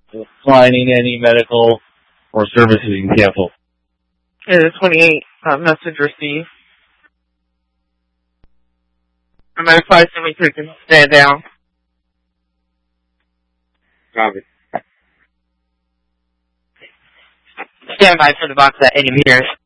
declining any medical or services you can cancel. It is 28, message received. I'm going to advise me to stand down. Copy. Stand by for the box at 80 meters.